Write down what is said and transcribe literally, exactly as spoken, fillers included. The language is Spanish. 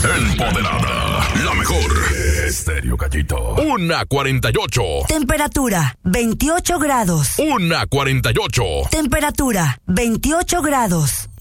Empoderada, la mejor. Estéreo Gallito. Una cuarenta y ocho. Temperatura veintiocho grados. Una cuarenta y ocho. Temperatura veintiocho grados.